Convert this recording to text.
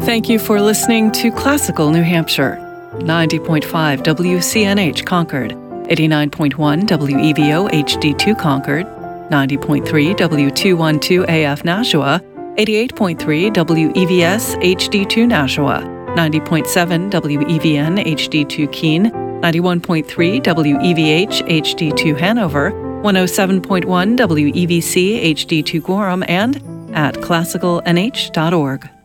Thank you for listening to Classical New Hampshire. 90.5 WCNH Concord, 89.1 WEVO HD2 Concord, 90.3 W212 AF Nashua, 88.3 WEVS HD2 Nashua, 90.7 WEVN HD2 Keene, 91.3 WEVH HD2 Hanover, 107.1 WEVC HD2 Gorham, and at classicalnh.org.